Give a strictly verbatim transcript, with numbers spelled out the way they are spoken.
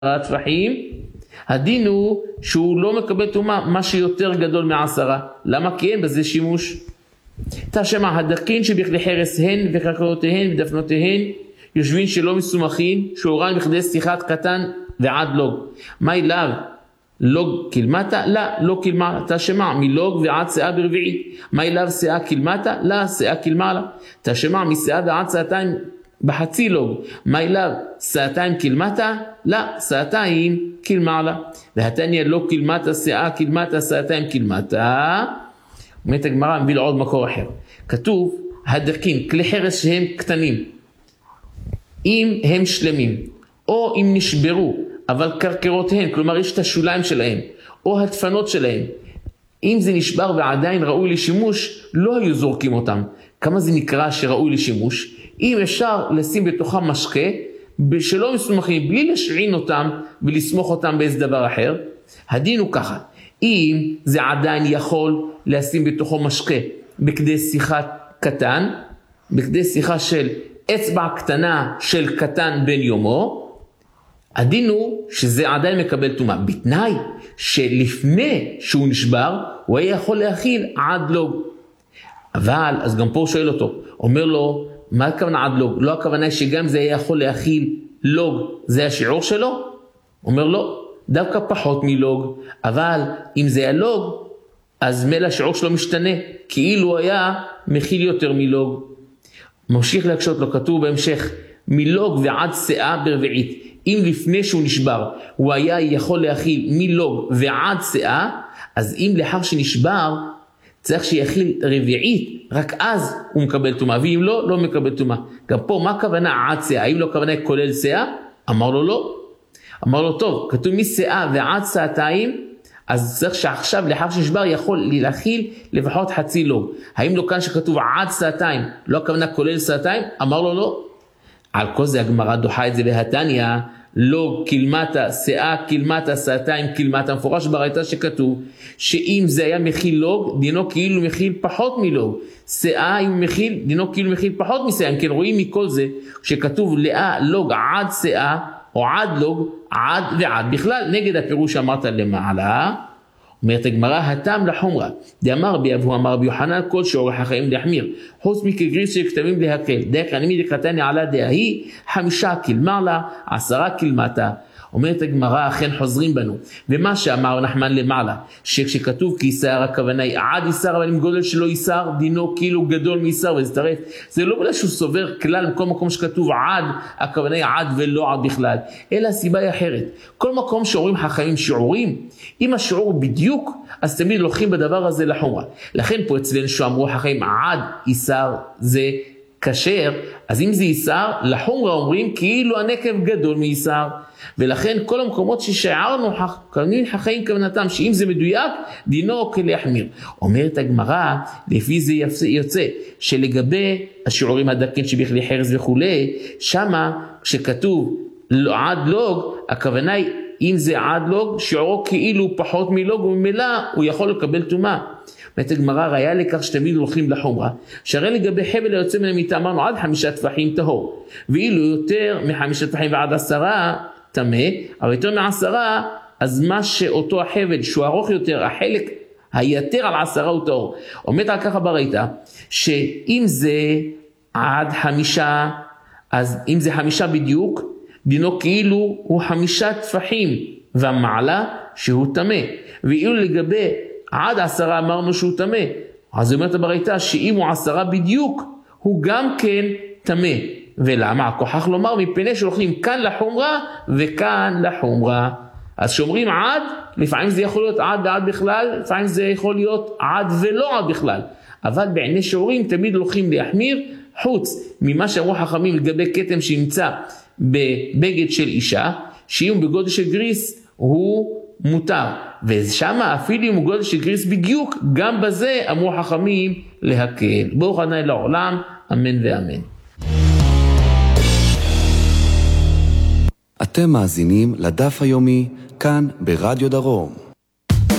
טפחים, הדין הוא שהוא לא מקבל תומה מה שיותר גדול מעשרה. למה? כי אין בזה שימוש. תשמע, הדקין שבכלי חרס הן וחקרותיהן ודפנותיהן יושבים שלא מסומכים, שאורן בכדי שיחת קטן ועד לוג. מה אליו? לוג כלמטה? לא, לא כלמטה. תשמע, מלוג ועד שאה ברביעית. מה אליו? שאה כלמטה? לא, שאה כלמעלה. תשמע, משאה ועד שעתיים בחצי לוג. מה אליו? שעתיים כלמטה? לא, שעתיים כלמעלה. והתניא לא כלמטה, שאה כלמטה, שעתיים כלמטה. אומרת הגמרא, מביא לעוד מקור אחר. כתוב, הדקין, כלי חרס שהם קטנים, אם הם שלמים, או אם נשברו, אבל קרקרותיהם, כלומר יש את השוליים שלהם, או הדפנות שלהם, אם זה נשבר ועדיין ראוי לשימוש, לא היו זורקים אותם. כמה זה נקרא שראוי לשימוש? אם אפשר לשים בתוכם משקה, שלא מסומכים, בלי לשעין אותם ולסמוך אותם באיזה דבר אחר, הדין הוא ככה. אם זה עדיין יכול לשים בתוכו משקה בכדי שיחה קטן, בכדי שיחה של אצבע קטנה של קטן בן יומו, הדין הוא שזה עדיין מקבל תומה, בתנאי שלפני שהוא נשבר הוא היה יכול להכיל עד לוג. אבל אז גם פה הוא שואל אותו, אומר לו, מה הכוונה עד לוג? לא הכוונה היא שגם זה היה יכול להכיל לוג, זה השיעור שלו? אומר לו, דווקא פחות מלוג, אבל אם זה היה לוג, אז מלא השיעור שלו משתנה, כאילו היה מכיל יותר מלוג. ממשיך להקשות לו, כתוב בהמשך, מלוג ועד שאה ברביעית. אם לפני שהוא נשבר, הוא היה יכול להכיל מלוג ועד שאה, אז אם לאחר שנשבר, צריך שיכיל רביעית, רק אז הוא מקבל תומה, ואם לא, לא מקבל תומה. גם פה, מה הכוונה עד שאה? האם לא הכוונה כולל שאה? אמר לו לא. אמר לו, טוב, כתוב משאה ועד שעתיים, אז צריך שעכשיו לאחר שנשבר יכול להכיל לפחות חצי לוג. האם לא כאן שכתוב עד שעתיים, לא הכוונה כולל שעתיים? אמר לו לא. על כל זה הגמרא דוחה את זה בהתניא, לוג כלמטה, שאה כלמטה, שעתיים כלמטה. מפורש ברייתא שכתוב שאם זה היה מכיל לוג, דינו כאילו מכיל פחות מלוג. שאה אם מכיל, דינו כאילו מכיל פחות משאה. אם כן רואים מכל זה שכתוב לאה לוג עד שאה, או עד לוג, עד ועד. בכלל, נגד הפירוש שאמרת למעלה, אומרת הגמרא, הטעם לחומרה. דאמר בי אבו אמר ביוחנן, כל שאורך החיים להחמיר. חוץ מכגריס שכתבים להקל. דרך אני דקתני עלה דהי, חמישה כלמעלה, עשרה כלמטה. אומרת הגמרא, אכן חוזרים בנו. ומה שאמר נחמן למעלה, שכשכתוב כי יסר, הכוונה היא עד יסר, אבל אם גודל שלו יסר, דינו כאילו גדול מיסר, וזה טרף. זה לא בגלל שהוא סובר כלל, בכל מקום שכתוב עד, הכוונה היא עד ולא עד בכלל. אלא הסיבה היא אחרת. כל מקום שאומרים חכמים שיעורים, אם השיעור בדיוק, אז תמיד לוקחים בדבר הזה לחומרה. לכן פה אצלנו שאמרו חכמים עד יסר זה כשר, אז אם זה יסר, לחומרה אומרים כאילו הנקב גדול מיסר. ולכן כל המקומות ששערנו חכמים חכמים כוונתם שאם זה מדויק דינו כלהחמיר. אומרת הגמרא, לפי זה יוצא שלגבי השיעורים הדקים שבכלי חרס וכולי, שמה שכתוב עד לוג, הכוונה היא אם זה עד לוג שיעורו כאילו פחות מלוג, וממילא הוא יכול לקבל תומה. אומרת הגמרא, ראיה לכך שתמיד הולכים לחומרה, שהרי לגבי חבל היוצא מן המיטה אמרנו עד חמישה טפחים טהור, ואילו יותר מחמישה טפחים ועד עשרה טמא, אבל יותר מעשרה, אז מה שאותו החבל שהוא ארוך יותר, החלק היתר על עשרה הוא טהור. אומרת על ככה ברייתא, שאם זה עד חמישה, אז אם זה חמישה בדיוק, דינו כאילו הוא חמישה טפחים ומעלה שהוא טמא, ואילו לגבי עד עשרה אמרנו שהוא טמא, אז אומרת ברייתא שאם הוא עשרה בדיוק, הוא גם כן טמא. ולמה? הכוחך לומר מפני שהולכים כאן לחומרה וכאן לחומרה. אז שאומרים עד, לפעמים זה יכול להיות עד ועד בכלל, לפעמים זה יכול להיות עד ולא עד בכלל. אבל בעיני שיעורים תמיד הולכים להחמיר, חוץ ממה שאמרו חכמים לגבי כתם שנמצא בבגד של אישה, שאם בגודל של גריס הוא מותר. ושם אפילו אם הוא גודל של גריס בדיוק, גם בזה אמרו חכמים להקל. ברוך ה' לעולם, אמן ואמן. אתם מאזינים לדף היומי כאן ברדיו דרום.